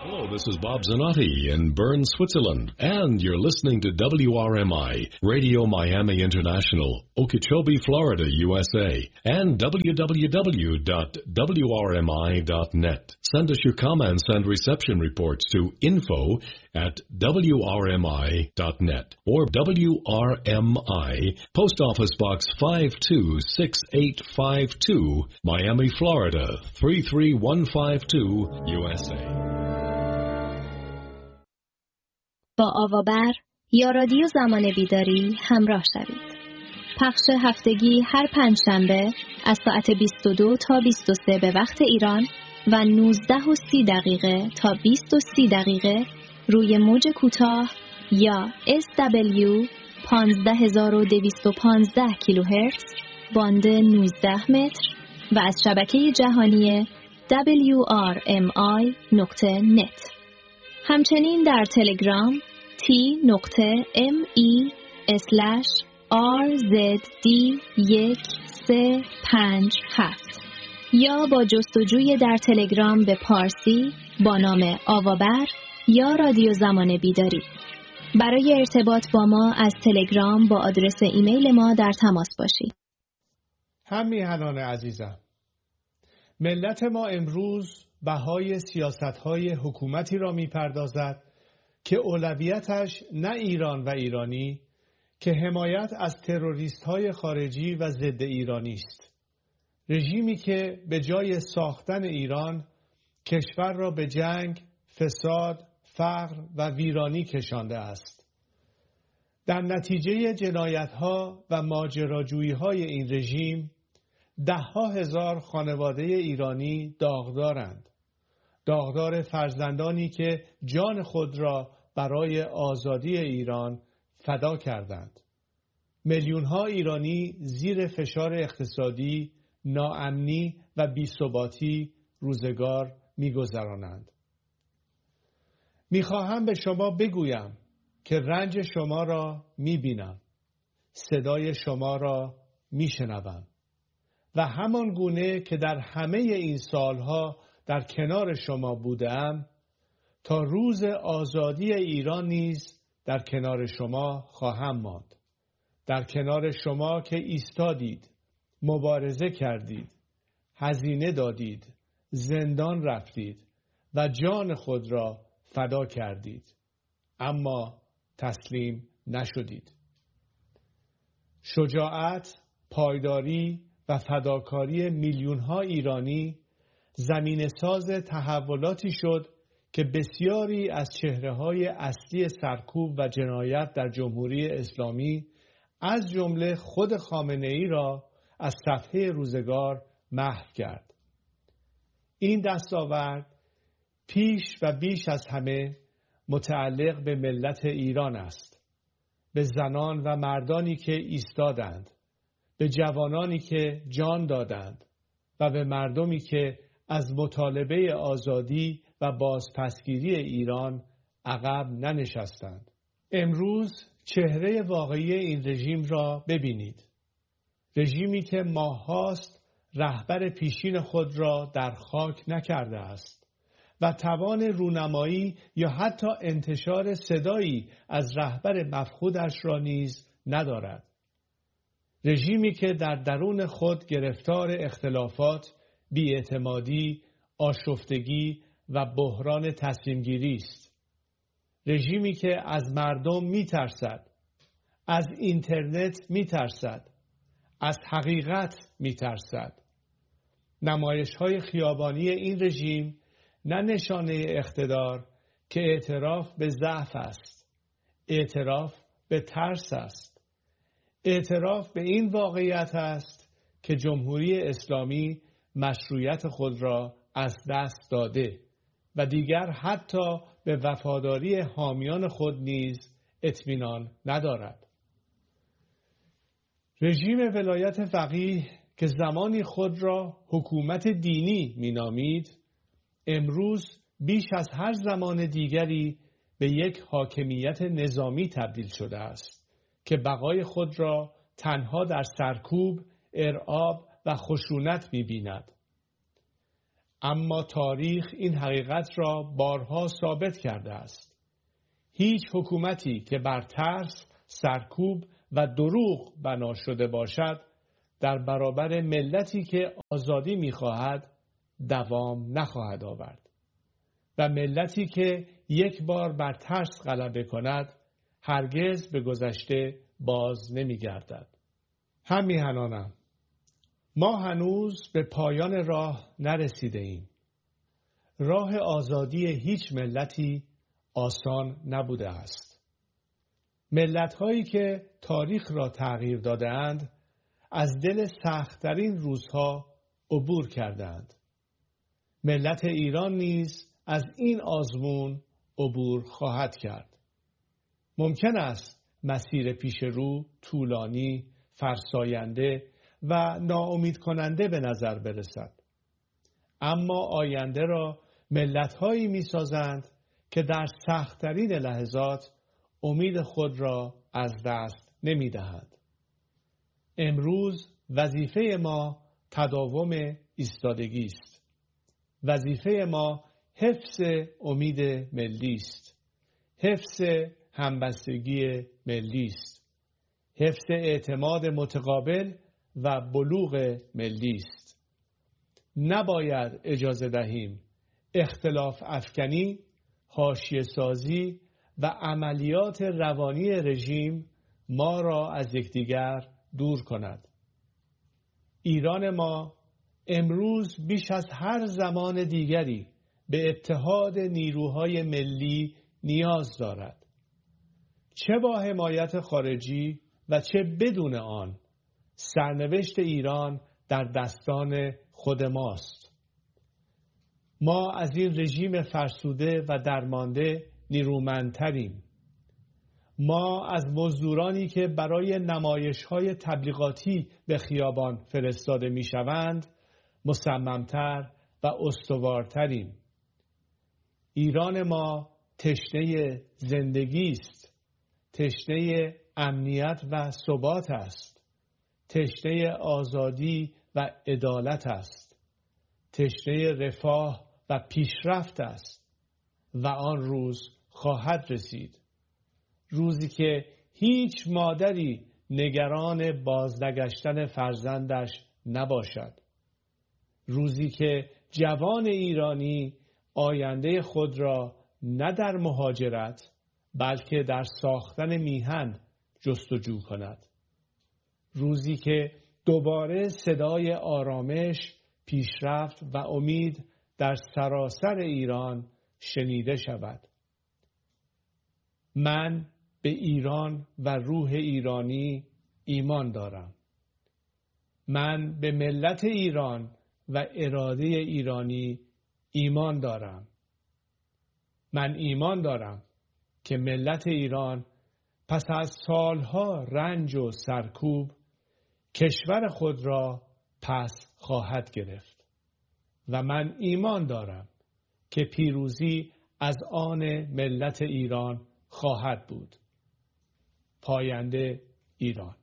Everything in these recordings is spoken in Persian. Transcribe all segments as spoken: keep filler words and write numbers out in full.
Hello, this is Bob Zanotti in Bern, Switzerland, and you're listening to W R M I, Radio Miami International, Okeechobee, Florida, U S A, and w w w dot w r m i dot net. Send us your comments and reception reports to info at w r m i dot net or W R M I, Post Office Box five two six eight five two, Miami, Florida, three three one five two, U S A. با آوابر یا رادیو زمان بیداری همراه شوید. پخش هفتگی هر پنجشنبه از ساعت بیست و دو تا بیست و سه به وقت ایران و نوزده و سی دقیقه تا بیست و سی دقیقه روی موج کوتاه یا اس دبلیو پانزده هزار و دویست و پانزده کیلوهرتز باند نوزده متر و از شبکه جهانی دبلیو آر ام آی نقطه نت. همچنین در تلگرام تی نقطه ام ای اسلش آر زد دی یک سه پنج هفت یا با جستجوی در تلگرام به پارسی با نام آوابر یا رادیو زمان بیداری. برای ارتباط با ما از تلگرام با آدرس ایمیل ما در تماس باشید. هم میهنان عزیزم، ملت ما امروز بهای سیاست‌های حکومتی را می‌پردازد که اولویتش نه ایران و ایرانی که حمایت از تروریست‌های خارجی و ضد ایرانی است. رژیمی که به جای ساختن ایران کشور را به جنگ، فساد، فقر و ویرانی کشانده است. در نتیجه جنایت‌ها و ماجراجویی‌های این رژیم ده‌ها هزار خانواده ایرانی داغدارند. داغدار فرزندانی که جان خود را برای آزادی ایران فدا کردند. میلیون‌ها ایرانی زیر فشار اقتصادی، ناامنی و بی‌ثباتی روزگار می‌گذرانند. می‌خواهم به شما بگویم که رنج شما را می‌بینم، صدای شما را می‌شنوم و همان گونه که در همه این سالها در کنار شما بودم، تا روز آزادی ایران نیز در کنار شما خواهم ماند. در کنار شما که ایستادید، مبارزه کردید، هزینه دادید، زندان رفتید و جان خود را فدا کردید، اما تسلیم نشدید. شجاعت، پایداری و فداکاری میلیون‌ها ایرانی زمینه ساز تحولاتی شد که بسیاری از چهره‌های اصلی سرکوب و جنایت در جمهوری اسلامی از جمله خود خامنه‌ای را از صفحه روزگار محو کرد. این دستاورد پیش و بیش از همه متعلق به ملت ایران است، به زنان و مردانی که ایستادند، به جوانانی که جان دادند و به مردمی که از مطالبه آزادی و بازپسگیری ایران عقب ننشستند. امروز چهره واقعی این رژیم را ببینید. رژیمی که ماه‌هاست رهبر پیشین خود را در خاک نکرده است و توان رونمایی یا حتی انتشار صدایی از رهبر مفقودش را نیز ندارد. رژیمی که در درون خود گرفتار اختلافات، بی‌اعتمادی، آشفتگی و بحران تصمیم‌گیری است. رژیمی که از مردم می‌ترسد، از اینترنت می‌ترسد، از حقیقت می‌ترسد. نمایش‌های خیابانی این رژیم نه نشانه اقتدار که اعتراف به ضعف است، اعتراف به ترس است. اعتراف به این واقعیت است که جمهوری اسلامی مشروعیت خود را از دست داده و دیگر حتی به وفاداری حامیان خود نیز اطمینان ندارد. رژیم ولایت فقیه که زمانی خود را حکومت دینی مینامید، امروز بیش از هر زمان دیگری به یک حاکمیت نظامی تبدیل شده است که بقای خود را تنها در سرکوب، ارعاب و خشونت می‌بیند. اما تاریخ این حقیقت را بارها ثابت کرده است. هیچ حکومتی که بر ترس، سرکوب و دروغ بنا شده باشد در برابر ملتی که آزادی می‌خواهد دوام نخواهد آورد و ملتی که یک بار بر ترس غلبه کند هرگز به گذشته باز نمی‌گردد. هم میهنانم، ما هنوز به پایان راه نرسیده ایم. راه آزادی هیچ ملتی آسان نبوده است. ملت‌هایی که تاریخ را تغییر داده‌اند از دل سخت‌ترین روزها عبور کردند. ملت ایران نیز از این آزمون عبور خواهد کرد. ممکن است مسیر پیش رو طولانی، فرساینده و ناامید کننده به نظر برسد. اما آینده را ملت‌هایی می‌سازند که در سخت‌ترین لحظات امید خود را از دست نمی‌دهند. امروز وظیفه ما تداوم ایستادگی است. وظیفه ما حفظ امید ملی است. حفظ همبستگی ملی است. حفظ اعتماد متقابل و بلوغ ملی است. نباید اجازه دهیم اختلاف افکنی، حاشیه سازی و عملیات روانی رژیم ما را از یکدیگر دور کند. ایران ما امروز بیش از هر زمان دیگری به اتحاد نیروهای ملی نیاز دارد. چه با حمایت خارجی و چه بدون آن، سرنوشت ایران در دستان خود ماست. ما از این رژیم فرسوده و درمانده نیرومندتریم. ما از مزدورانی که برای نمایش‌های تبلیغاتی به خیابان فرستاده می‌شوند مصمم‌تر و استوارتریم. ایران ما تشنه زندگی است. تشنه امنیت و ثبات است. تشنه آزادی و عدالت است. تشنه رفاه و پیشرفت است و آن روز خواهد رسید. روزی که هیچ مادری نگران بازنگشتن فرزندش نباشد. روزی که جوان ایرانی آینده خود را نه در مهاجرت بلکه در ساختن میهن جستجو کند. روزی که دوباره صدای آرامش، پیشرفت و امید در سراسر ایران شنیده شود. من به ایران و روح ایرانی ایمان دارم. من به ملت ایران و اراده ایرانی ایمان دارم. من ایمان دارم که ملت ایران پس از سالها رنج و سرکوب کشور خود را پس خواهد گرفت و من ایمان دارم که پیروزی از آن ملت ایران خواهد بود. پاینده ایران.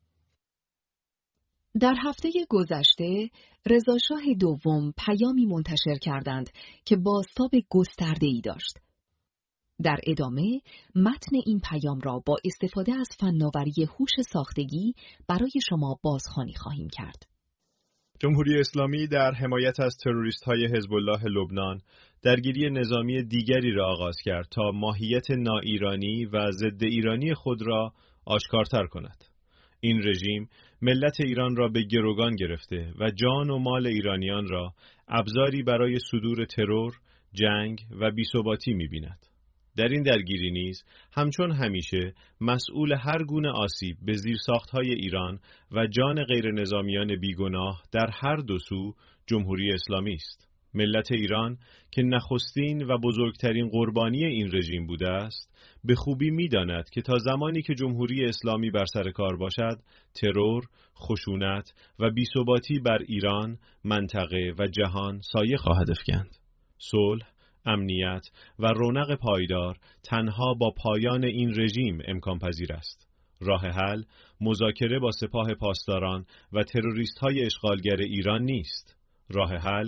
در هفته گذشته رضا شاه دوم پیامی منتشر کردند که بازتاب گسترده‌ای داشت. در ادامه متن این پیام را با استفاده از فناوری هوش ساختگی برای شما بازخوانی خواهیم کرد. جمهوری اسلامی در حمایت از تروریست‌های حزب الله لبنان درگیری نظامی دیگری را آغاز کرد تا ماهیت ناایرانی و ضد ایرانی خود را آشکارتر کند. این رژیم ملت ایران را به گروگان گرفته و جان و مال ایرانیان را ابزاری برای صدور ترور، جنگ و بی‌ثباتی می‌بیند. در این درگیری نیز همچون همیشه مسئول هر گونه آسیب به زیرساخت‌های ایران و جان غیر نظامیان بیگناه در هر دو سو جمهوری اسلامی است. ملت ایران که نخستین و بزرگترین قربانی این رژیم بوده است، به خوبی می‌داند که تا زمانی که جمهوری اسلامی بر سر کار باشد، ترور، خشونت و بی‌ثباتی بر ایران، منطقه و جهان سایه خواهد افکند. صلح، امنیت و رونق پایدار تنها با پایان این رژیم امکان پذیر است. راه حل مذاکره با سپاه پاسداران و تروریست‌های اشغالگر ایران نیست. راه حل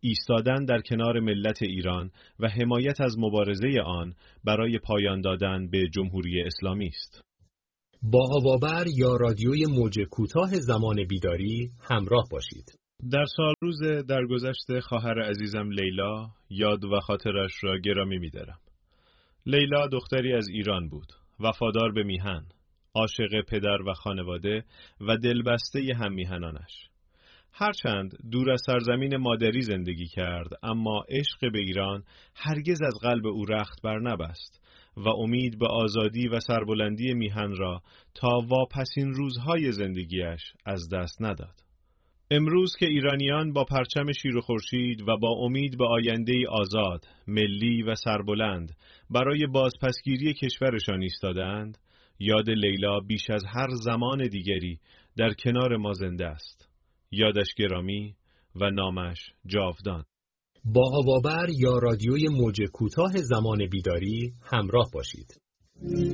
ایستادن در کنار ملت ایران و حمایت از مبارزه آن برای پایان دادن به جمهوری اسلامی است. با هوابر یا رادیوی موج کوتاه زمان بیداری همراه باشید. در سال روز درگذشت خواهر عزیزم لیلا یاد و خاطرش را گرامی می‌دارم. لیلا دختری از ایران بود، وفادار به میهن، عاشق پدر و خانواده و دلبسته هم میهنانش. هرچند دور از سرزمین مادری زندگی کرد، اما عشق به ایران هرگز از قلب او رخت بر نبست و امید به آزادی و سربلندی میهن را تا واپسین روزهای زندگیش از دست نداد. امروز که ایرانیان با پرچم شیر و خورشید و با امید به آینده‌ای آزاد، ملی و سربلند برای بازپسگیری کشورشان ایستادند، یاد لیلا بیش از هر زمان دیگری در کنار ما زنده است. یادش گرامی و نامش جاودان. با هوابر یا رادیوی موج کوتاه زمان بیداری همراه باشید.